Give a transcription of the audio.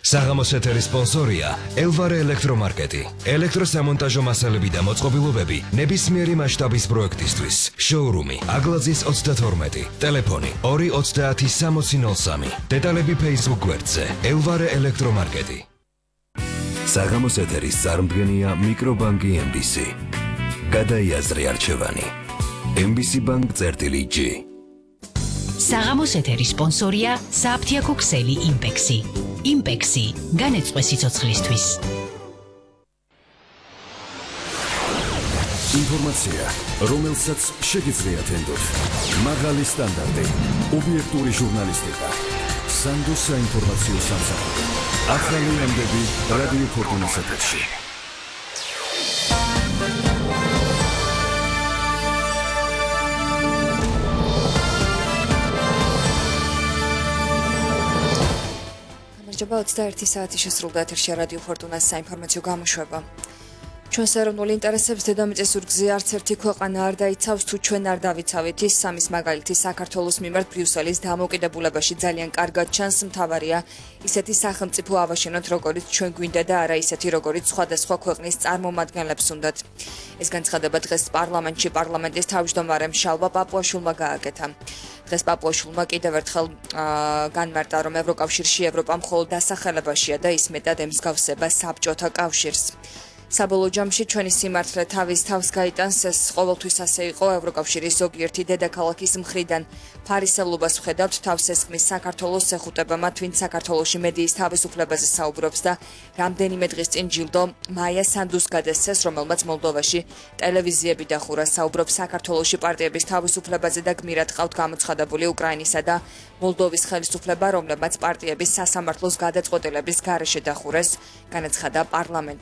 საღამოს ეთერის სპონსორია ელვარე ელექტრომარკეტი. ელექტროსამონტაჟო მასალები და მოწყობილობები ნებისმიერი მასშტაბის პროექტისთვის. შოურუმი აგლაძის 32. ტელეფონი 2306003. დეტალები Facebook გვერდზე ელვარე ელექტრომარკეტი. საღამოს ეთერის წარმდგენია მიკრობანკი MBC. გადაიაზრე არჩევანი. MBC Bank წერტილი-G. საღამოს ეთერის სპონსორია საფთიაქო ქსელი იმპექსი. იმპექსი განეწყვე სიცოცხლისთვის. ინფორმაცია, რომელსაც შეგიძლიათ ენდოთ. მაღალი სტანდარტი, ობიექტური ჟურნალისტიკა. სანდო საინფორმაციო სამსახური. ახალი ამბები რადიო ფორტუნას ეთერში. გამარჯობა, 21 საათი შესრულდა ეთერში რადიო ფორტუნას საინფორმაციო გამოშვება. ჩვენს ეროვნულ ინტერესებს დედამიწის ზურგზე არც ერთი ქვეყანა არ დაიცავს, თუ ჩვენ არ დავიცავით. ის სამის მაგალითი საქართველოს მიმართ ბრიუსელის დამოუკიდებულებაში ძალიან კარგად ჩანს. მთავარია ისეთი სახელმწიფო ავაშენოთ, როგორიც ჩვენ გვინდა და არა ისეთი, როგორიც სხვადასხვა ქვეყნის წარმომადგენლებს უნდათ. ეს განცხადება დღეს პარლამენტში პარლამენტის თავმჯდომარემ შალვა პაპუაშვილმა გააკეთა. დღეს პაპუაშვილმა კიდევ ერთხელ განმარტა, რომ ევროკავშირში ევროპა მხოლოდ დასახელებაშია და ის მეტად ემსგავსება საბჭოთა კავშირს. საბოლოო ჯამში ჩვენი სიმართლე თავის თავს გაიტანს. ეს ყოველთვის ასე იყო. ევროკავშირის ზოგიერთი დედაქალაქის მხრიდან ფარისევლობას ვხედავთ, თავს ესხმის საქართველოს ეხუტებამათ, ვინც საქართველოში მედიის თავისუფლებაზე საუბრობს და რამდენიმე დღის წინ ჯილდო მაია სანდუს გადასცეს, რომელმაც მოლდოვაში ტელევიზიები დახურა. საუბრობს საქართველოში პარტიების თავისუფლებაზე და გმირად ყავთ გამოცხადებული უკრაინისა და მოლდოვის ხელისუფლება, რომლებმაც პარტიების სასამართლოს გადაწყვეტილების გარეშე დახურეს, განაცხადა პარლამენტ